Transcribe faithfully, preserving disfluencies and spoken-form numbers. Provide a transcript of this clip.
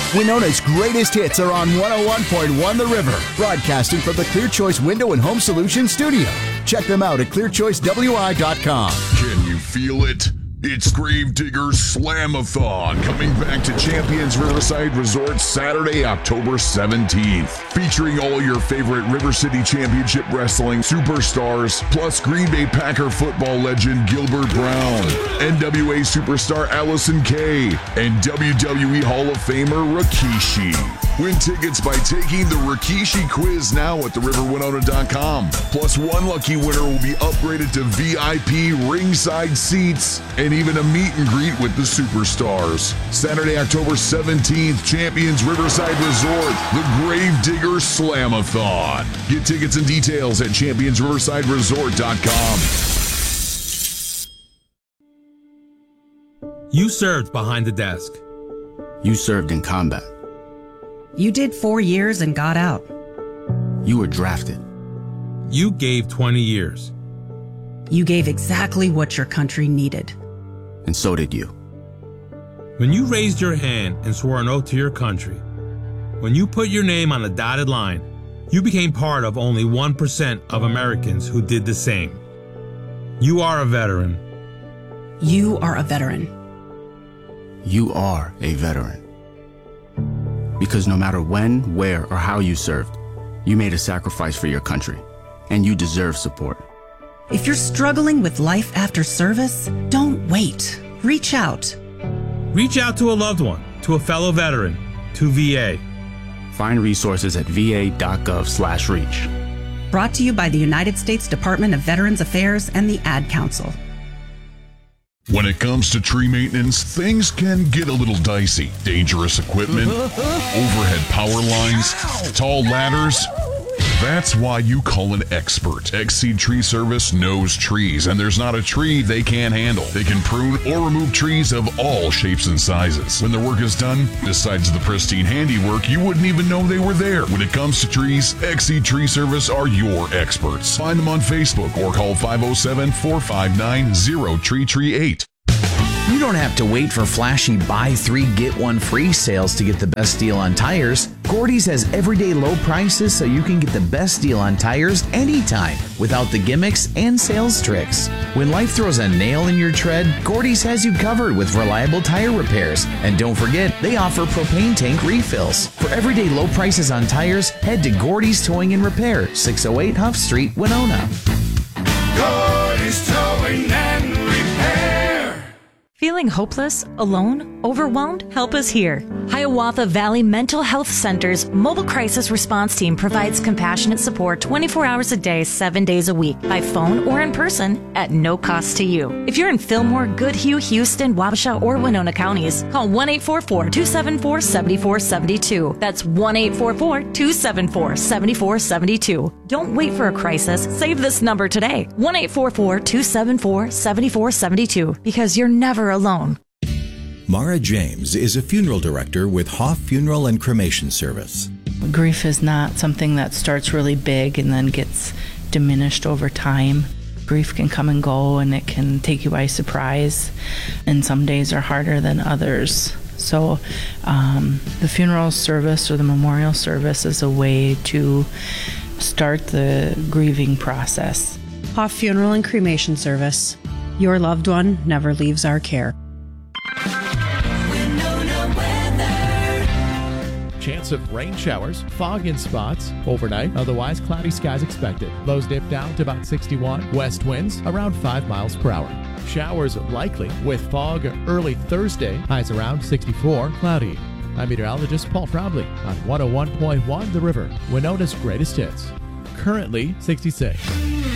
Winona's greatest hits are on one oh one point one The River, broadcasting from the Clear Choice Window and Home Solutions studio. Check them out at clear choice w i dot com. Can you feel it? It's Gravedigger Slamathon, coming back to Champions Riverside Resort Saturday, October seventeenth. Featuring all your favorite River City Championship Wrestling superstars, plus Green Bay Packer football legend Gilbert Brown, N W A superstar Allison Kay, and W W E Hall of Famer Rikishi. Win tickets by taking the Rikishi quiz now at the river winona dot com. Plus, one lucky winner will be upgraded to V I P ringside seats and even a meet and greet with the superstars. Saturday, October seventeenth, Champions Riverside Resort, the Gravedigger Slamathon. Get tickets and details at champions riverside resort dot com. You served behind the desk. You served in combat. You did four years and got out. You were drafted. You gave twenty years. You gave exactly what your country needed. And so did you. When you raised your hand and swore an oath to your country, when you put your name on a dotted line, you became part of only one percent of Americans who did the same. You are a veteran. You are a veteran. You are a veteran. Because no matter when, where, or how you served, you made a sacrifice for your country, and you deserve support. If you're struggling with life after service, don't wait. Reach out. Reach out to a loved one, to a fellow veteran, to V A. Find resources at v a dot gov slash reach. Brought to you by the United States Department of Veterans Affairs and the Ad Council. When it comes to tree maintenance, things can get a little dicey. Dangerous equipment, overhead power lines, tall ladders. That's why you call an expert. Exceed Tree Service knows trees, and there's not a tree they can't handle. They can prune or remove trees of all shapes and sizes. When their work is done, besides the pristine handiwork, you wouldn't even know they were there. When it comes to trees, Exceed Tree Service are your experts. Find them on Facebook or call five oh seven, four five nine, zero three three eight. You don't have to wait for flashy buy three, get one free sales to get the best deal on tires. Gordy's has everyday low prices so you can get the best deal on tires anytime without the gimmicks and sales tricks. When life throws a nail in your tread, Gordy's has you covered with reliable tire repairs. And don't forget, they offer propane tank refills. For everyday low prices on tires, head to Gordy's Towing and Repair, six oh eight Huff Street, Winona. Gordy's Towing and Repair. Feeling hopeless, alone, overwhelmed? Help us here. Hiawatha Valley Mental Health Center's Mobile Crisis Response Team provides compassionate support twenty-four hours a day, seven days a week, by phone or in person at no cost to you. If you're in Fillmore, Goodhue, Houston, Wabasha, or Winona counties, call one eight four four, two seven four, seven four seven two. That's one eight four four, two seven four, seven four seven two. Don't wait for a crisis. Save this number today. one eight four four, two seven four, seven four seven two, because you're never alone. Mara James is a funeral director with Hoff Funeral and Cremation Service. Grief is not something that starts really big and then gets diminished over time. Grief can come and go, and it can take you by surprise, and some days are harder than others. So um, the funeral service or the memorial service is a way to start the grieving process. Hoff Funeral and Cremation Service. Your loved one never leaves our care. Chance of rain showers, fog in spots overnight, otherwise cloudy skies expected. Lows dip down to about sixty-one. West winds around five miles per hour. Showers likely with fog early Thursday. Highs around sixty-four. Cloudy. I'm meteorologist Paul Trombley on one oh one point one The River, Winona's greatest hits. Currently sixty-six.